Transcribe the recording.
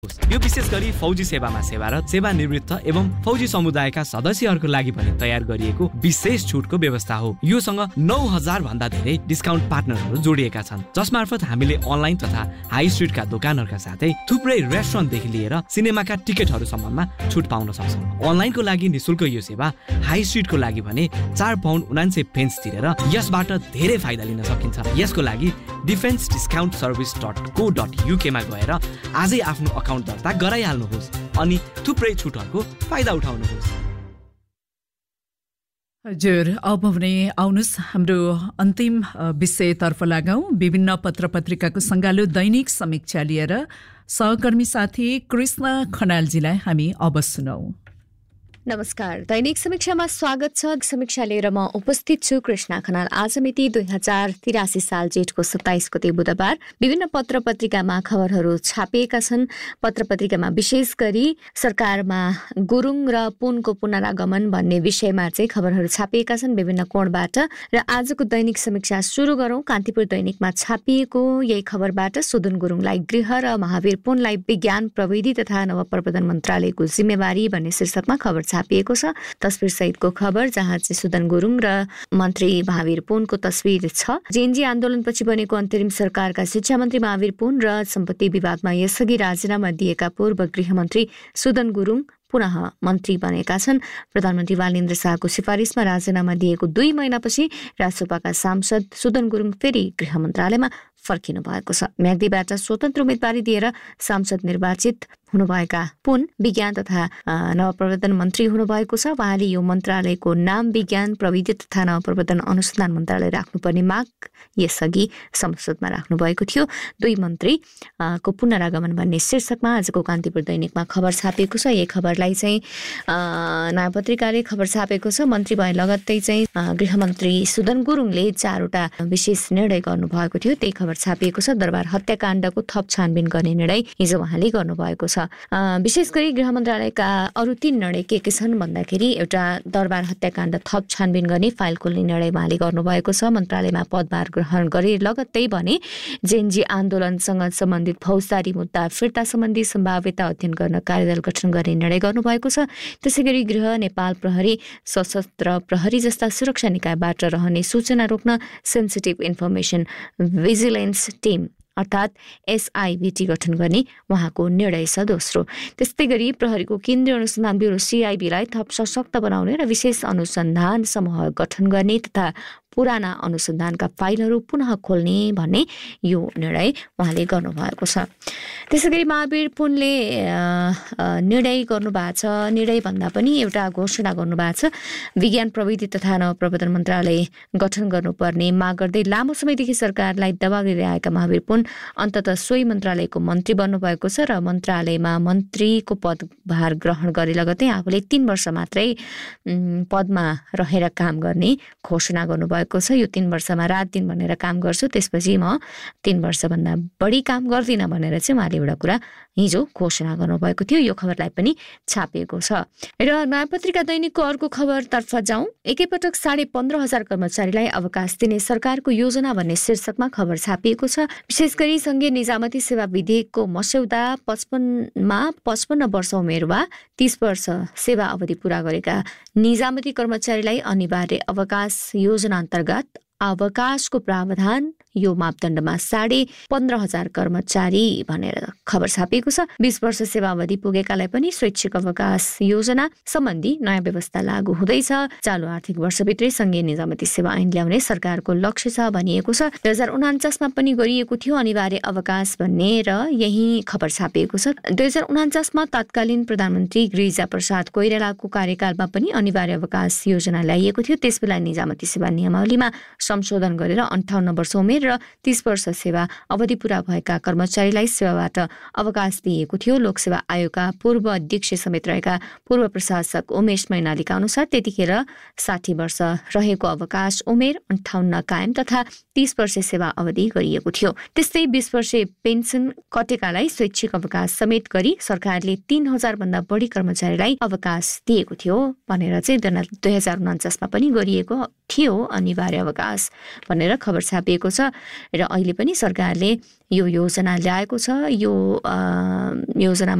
यो विशेष गरी फौजी सेवामा सेवारत, सेवानिवृत्त एवं फौजी समुदायका सदस्यहरूको लागि पनि तयार गरिएको विशेष छुटको व्यवस्था हो। योसँग 9000 भन्दा धेरै डिस्काउन्ट पार्टनरहरू जोडिएका छन्, जसमार्फत हामीले अनलाइन तथा हाई स्ट्रिटका दोकानहरूका साथै थुप्रै रेस्टुरेन्टदेखि लिएर सिनेमाका टिकटहरूसम्ममा छुट पाउन सक्छौँ। अनलाइनको लागि निशुल्क यो सेवा, हाई स्ट्रिटको लागि भने 4 पाउन्ड 79 पेन्स तिरेर यसबाट धेरै फाइदा लिन सकिन्छ। यसको लागि defensediscountservice.co.uk मा गएर आजै आफ्नो अकाउन्ट दर्ता गराइहाल्नुहोस् अनि थुप्रै छुटहरूको फाइदा उठाउनुहोस्। हजुर, अब भने आउनुहोस् हाम्रो अन्तिम विषयतर्फ लागौँ। विभिन्न पत्र पत्रिकाको सङ्गालो दैनिक समीक्षा लिएर सहकर्मी साथी कृष्ण खनालजीलाई हामी अब सुनौँ। नमस्कार, दैनिक समीक्षामा स्वागत छ। समीक्षा लिएर म उपस्थित छु कृष्ण खनाल। आज मिति 2083 साल जेठको 27 गते बुधबार। विभिन्न पत्र पत्रिकामा खबरहरू छापिएका छन्। पत्र पत्रिकामा विशेष गरी सरकारमा गुरुङ र पुनको पुनरागमन भन्ने विषयमा चाहिँ खबरहरू छापिएका छन् विभिन्न कोणबाट। र आजको दैनिक समीक्षा सुरु गरौँ। कान्तिपुर दैनिकमा छापिएको यही खबरबाट सुदन गुरुङलाई गृह र महावीर पुनलाई विज्ञान प्रविधि तथा नवप्रवर्धन मन्त्रालयको जिम्मेवारी भन्ने शीर्षकमा खबर छापिएको छ। तस्बिर सहितको खबर जहाँ चाहिँ सुदन गुरुङ र मन्त्री महावीर पुनको तस्बिर छ। जेएनजी आन्दोलनपछि बनेको अन्तरिम सरकारका शिक्षा मन्त्री महावीर पुन र सम्पत्ति विवादमा यसअघि राजीनामा दिएका पूर्व गृहमन्त्री सुदन गुरुङ पुनः मन्त्री बनेका छन्। प्रधानमन्त्री बालेन्द्र शाहको सिफारिसमा राजीनामा दिएको 2 महिनापछि राजसभाका सांसद सुदन गुरुङ फेरि गृह मन्त्रालयमा फर्किनु भएको छ। म्याग्दीबाट स्वतन्त्र उम्मेदवारी दिएर सांसद निर्वाचित हुनुभएका पुन विज्ञान तथा नवप्रवर्धन मन्त्री हुनुभएको छ। उहाँले यो मन्त्रालयको नाम विज्ञान प्रविधि तथा नवप्रवर्धन अनुसन्धान मन्त्रालय राख्नुपर्ने माग यसअघि संसदमा राख्नुभएको थियो। 2 मन्त्री को पुनरागमन भन्ने शीर्षकमा आजको कान्तिपुर दैनिकमा खबर छापिएको छ। यही खबरलाई चाहिँ नयाँ पत्रिकाले खबर छापेको छ। मन्त्री भए लगत्तै चाहिँ गृहमन्त्री सुदन गुरुङले 4वटा विशेष निर्णय गर्नुभएको थियो। त्यही खबर छापिएको छ। दरबार हत्याकाण्डको थप छानबिन गर्ने निर्णय हिजो उहाँले गर्नुभएको छ। विशेष गरी गृह मन्त्रालयका अरू 3 निर्णय के छन् भन्दाखेरि एउटा दरबार हत्याकाण्ड थप छानबिन गर्ने फाइल खोल्ने निर्णय उहाँले गर्नुभएको छ। मन्त्रालयमा पदभार ग्रहण गरे लगत्तै भने जेएनजी आन्दोलनसँग सम्बन्धित फौजदारी मुद्दा फिर्ता सम्बन्धी सम्भाव्यता अध्ययन गर्न कार्यदल गठन गर्ने निर्णय गर्नुभएको छ। त्यसैगरी गृह, नेपाल प्रहरी, सशस्त्र प्रहरी जस्ता सुरक्षा निकायबाट रहने सूचना रोक्न सेन्सिटिभ इन्फर्मेसन भिजिलेन्स टिम अर्थात् SIVT गठन गर्ने उहाँको निर्णय छ। दोस्रो, त्यस्तै गरी प्रहरीको केन्द्रीय अनुसन्धान ब्युरो CIB लाई थप सशक्त बनाउने र विशेष अनुसन्धान समूह गठन गर्ने तथा पुराना अनुसन्धानका फाइलहरू पुनः खोल्ने भन्ने यो निर्णय उहाँले गर्नुभएको छ। त्यसैगरी महावीर पुनले निर्णय गर्नुभएको छ। निर्णय भन्दा पनि एउटा घोषणा गर्नुभएको छ। विज्ञान प्रविधि तथा नवप्रवर्धन मन्त्रालय गठन गर्नुपर्ने माग गर्दै लामो समयदेखि सरकारलाई दबाब दिँदै आएका महावीर पुन अन्ततः सोही मन्त्रालयको मन्त्री बन्नुभएको छ र मन्त्रालयमा मन्त्रीको पदभार ग्रहण गरे लगतै आफूले 3 वर्ष मात्रै पदमा रहेर काम गर्ने घोषणा गर्नुभएको छ। यो 3 वर्षमा रात दिन भनेर काम गर्छु, त्यसपछि म 3 वर्षभन्दा बढी काम गर्दिनँ भनेर चाहिँ उहाँले एउटा कुरा हिजो घोषणा गर्नुभएको थियो। यो खबरलाई पनि छापिएको छ। र नयाँ पत्रिका दैनिकको अर्को खबरतर्फ जाउँ। एकैपटक 15,500 कर्मचारीलाई अवकाश दिने सरकारको योजना भन्ने शीर्षकमा खबर छापिएको छ। विशेष गरी संघीय निजामती सेवा विधेयकको मस्यौदा 55 वर्ष उमेर वा 30 वर्ष सेवा अवधि पूरा गरेका निजामती कर्मचारीलाई अनिवार्य अवकाश योजना अन्तर्गत अवकाशको प्रावधान यो मापदण्डमा 15,500 कर्मचारी भनेर खबर छापिएको छ। 20 वर्ष सेवा अवधि पुगेकालाई पनि स्वैच्छिक अवकाश योजना सम्बन्धी नयाँ व्यवस्था लागू हुँदैछ। चालु आर्थिक वर्षभित्रै संघीय निजामती सेवा ऐन ल्याउने सरकारको लक्ष्य छ भनिएको छ। 2049 मा पनि गरिएको थियो अनिवार्य अवकाश भन्ने र यही खबर छापिएको छ। 2049 मा तत्कालीन प्रधानमन्त्री गिरिजा प्रसाद कोइरालाको कार्यकालमा पनि अनिवार्य अवकाश योजना ल्याइएको थियो। त्यसबेला निजामती सेवा नियमावलीमा संशोधन गरेर 58 वर्ष उमेर र 30 वर्ष सेवा अवधि पूरा भएका कर्मचारीलाई सेवाबाट अवकाश दिएको थियो। लोकसेवा आयोगका पूर्व अध्यक्ष समेत रहेका पूर्व प्रशासक उमेश मैनालीका अनुसार त्यतिखेर 60 वर्ष रहेको अवकाश उमेर 58 कायम तथा 30 वर्ष सेवा अवधि गरिएको थियो। त्यस्तै 20 वर्ष पेन्सन कटेकालाई स्वैच्छिक अवकाश समेत गरी सरकारले 3,000 भन्दा बढी कर्मचारीलाई अवकाश दिएको थियो भनेर चाहिँ 2049 मा पनि गरिएको थियो अनिवार्य अवकाश विकास भनेर खबर छापिएको छ र अहिले पनि सरकारले यो योजना ल्याएको छ। यो योजना